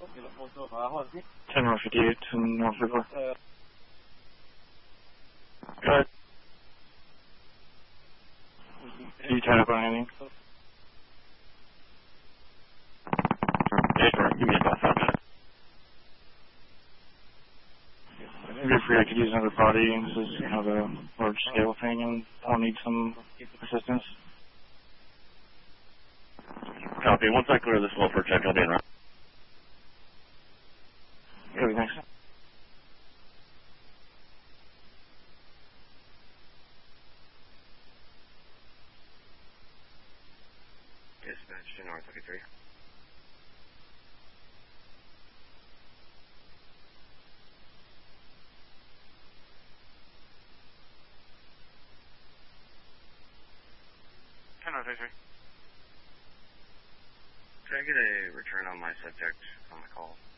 10 North 58 and North 54. Go ahead. Are you tied up on anything? Yeah, sure. Give me about 5 minutes. If free, I could use another body. This is kind of a large scale thing and I'll need some assistance. Copy. Once I clear this well for check, I'll be in route. Okay, thanks. Dispatch to North 53. Can I get a return on my subject on the call?